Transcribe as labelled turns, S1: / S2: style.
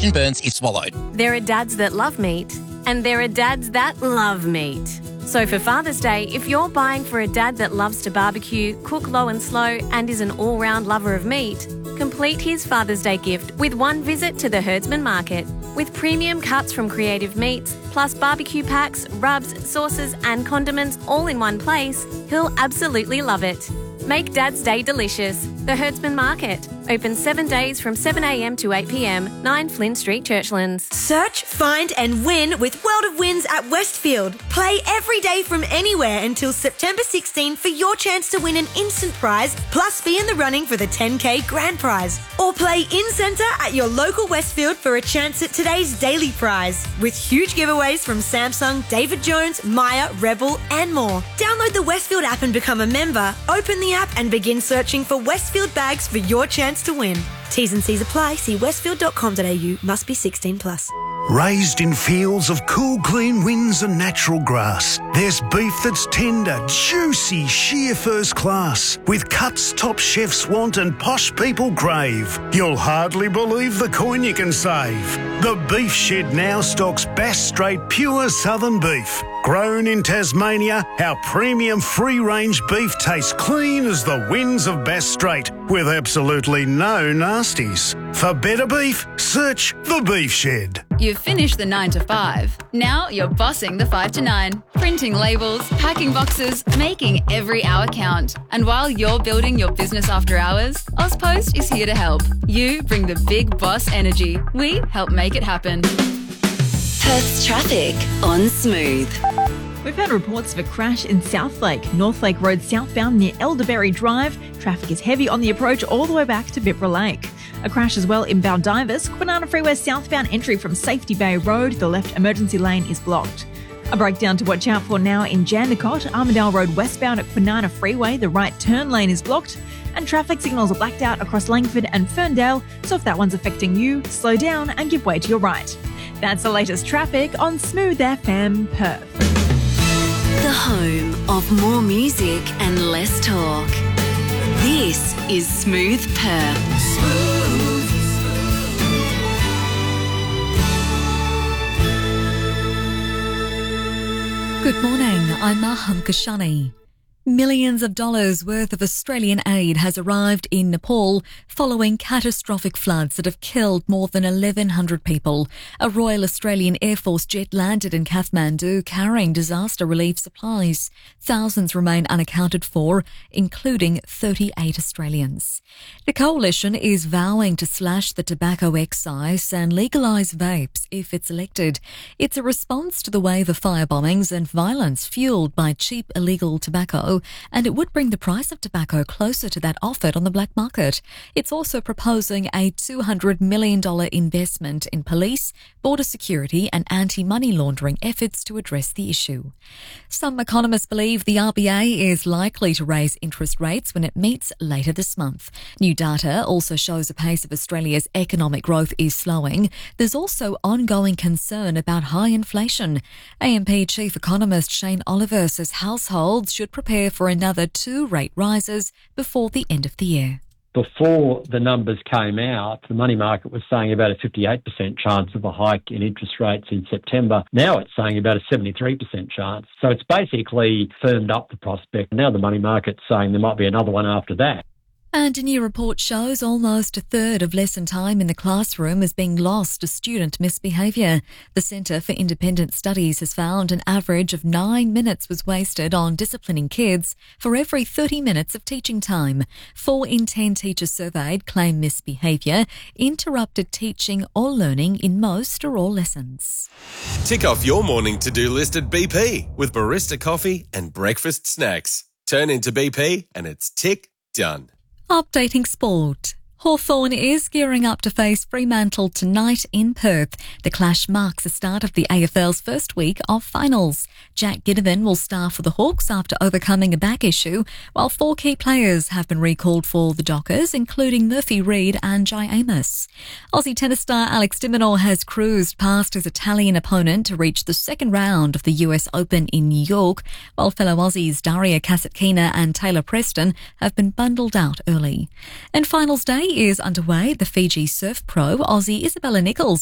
S1: digestion burns if swallowed.
S2: There are dads that love meat, and there are dads that love meat. So for Father's Day, if you're buying for a dad that loves to barbecue, cook low and slow, and is an all-round lover of meat, complete his Father's Day gift with one visit to the Herdsman Market. With premium cuts from Creative Meats, plus barbecue packs, rubs, sauces and condiments all in one place, he'll absolutely love it. Make Dad's Day delicious. The Herdsman Market. Open 7 days from 7 a.m. to 8 p.m. 9 Flynn Street, Churchlands.
S3: Search, find and win with World of Wins at Westfield. Play every day from anywhere until September 16 for your chance to win an instant prize, plus be in the running for the 10K grand prize. Or play in-centre at your local Westfield for a chance at today's daily prize, with huge giveaways from Samsung, David Jones, Maya, Rebel and more. Download the Westfield app and become a member. Open the app and begin searching for Westfield bags for your chance to win. T's and C's apply. See westfield.com.au. Must be 16 plus.
S4: Raised in fields of cool, clean winds and natural grass, there's beef that's tender, juicy, sheer first class, with cuts top chefs want and posh people crave. You'll hardly believe the coin you can save. The Beef Shed now stocks Bass Strait pure southern beef. Grown in Tasmania, our premium free-range beef tastes clean as the winds of Bass Strait, with absolutely no nasties. For better beef, search The Beef Shed.
S5: You've finished the 9 to 5. Now you're bossing the 5 to 9. Printing labels, packing boxes, making every hour count. And while you're building your business after hours, AusPost is here to help. You bring the big boss energy. We help make it happen.
S6: Perth's traffic on Smooth.
S7: We've had reports of a crash in Southlake, Northlake Road southbound near Elderberry Drive. Traffic is heavy on the approach all the way back to Bibra Lake. A crash as well inbound Divers, Kwinana Freeway southbound entry from Safety Bay Road. The left emergency lane is blocked. A breakdown to watch out for now in Jandakot, Armidale Road westbound at Kwinana Freeway. The right turn lane is blocked. And traffic signals are blacked out across Langford and Ferndale. So if that one's affecting you, slow down and give way to your right. That's the latest traffic on Smooth FM Perth.
S6: The home of more music and less talk. This is Smooth Perth. Smooth.
S8: Good morning, I'm Maham Kashani. Millions of dollars worth of Australian aid has arrived in Nepal following catastrophic floods that have killed more than 1,100 people. A Royal Australian Air Force jet landed in Kathmandu carrying disaster relief supplies. Thousands remain unaccounted for, including 38 Australians. The coalition is vowing to slash the tobacco excise and legalise vapes if it's elected. It's a response to the wave of firebombings and violence fuelled by cheap illegal tobacco, and it would bring the price of tobacco closer to that offered on the black market. It's also proposing a $200 million investment in police, border security and anti-money laundering efforts to address the issue. Some economists believe the RBA is likely to raise interest rates when it meets later this month. New data also shows the pace of Australia's economic growth is slowing. There's also ongoing concern about high inflation. AMP Chief Economist Shane Oliver says households should prepare for another 2 rate rises before the end of the year.
S9: Before the numbers came out, the money market was saying about a 58% chance of a hike in interest rates in September. Now it's saying about a 73% chance. So it's basically firmed up the prospect. Now the money market's saying there might be another one after that.
S8: And a new report shows almost a third of lesson time in the classroom is being lost to student misbehaviour. The Centre for Independent Studies has found an average of 9 minutes was wasted on disciplining kids for every 30 minutes of teaching time. 4 in 10 teachers surveyed claim misbehaviour interrupted teaching or learning in most or all lessons.
S10: Tick off your morning to-do list at BP with barista coffee and breakfast snacks. Turn into BP and it's tick done.
S8: Updating sport. Hawthorn is gearing up to face Fremantle tonight in Perth. The clash marks the start of the AFL's first week of finals. Jack Ginnivan will star for the Hawks after overcoming a back issue, while 4 key players have been recalled for the Dockers, including Murphy Reid and Jai Amos. Aussie tennis star Alex de Minaur has cruised past his Italian opponent to reach the second round of the US Open in New York, while fellow Aussies Daria Kasatkina and Taylor Preston have been bundled out early. And finals day is underway. The Fiji Surf Pro Aussie Isabella Nichols